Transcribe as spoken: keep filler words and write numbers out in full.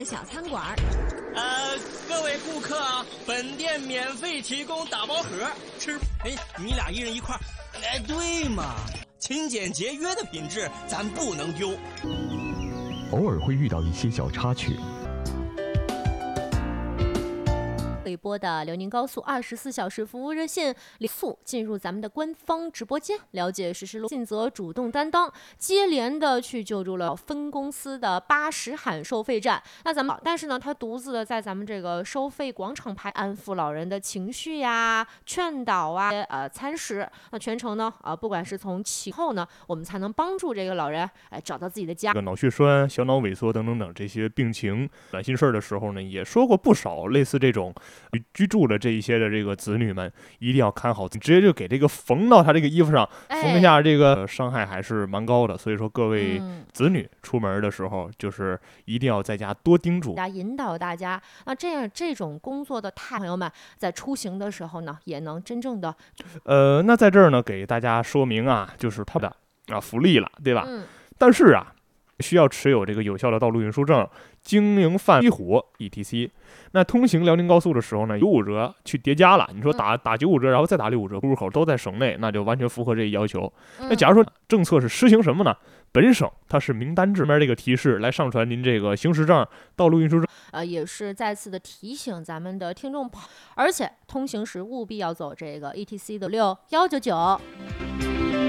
小餐馆。 呃，各位顾客啊，本店免费提供打包盒，吃。哎，你俩一人一块。哎，对嘛，勤俭节约的品质咱不能丢。 偶尔会遇到一些小插曲。 微播的辽宁高速二十四小时服务热线速进入咱们的官方直播间，了解实时路。尽责主动担当，接连的去救助了分公司的八十喊收费站。那咱们，但是呢，他独自的在咱们这个收费广场牌安抚老人的情绪呀、劝导啊、呃餐食。那全程呢，呃，不管是从起后呢，我们才能帮助这个老人哎找到自己的家。 这个脑血栓、小脑萎缩等等等这些病情，烦心事儿的时候呢，也说过不少类似这种。居住的这一些的这个子女们一定要看好，直接就给这个缝到他这个衣服上，缝一下，这个伤害还是蛮高的。所以说各位子女出门的时候，就是一定要在家多叮嘱， 引导大家。那这样这种工作的态，朋友们在出行的时候呢，也能真正的， 呃，那在这儿呢，给大家说明啊，就是他的啊福利了，对吧？ 嗯、 但是啊，需要持有这个有效的道路运输证，经营范围火 E T C。那通行辽宁高速的时候呢，九五折去叠加了。你说打打九五折，然后再打六五折，出入口都在省内，那就完全符合这一要求。那假如说政策是实行什么呢？本省它是名单制面这个提示来上传您这个行驶证、道路运输证。 呃，也是再次的提醒咱们的听众朋友，而且通行时务必要走这个 E T C 的六幺九九。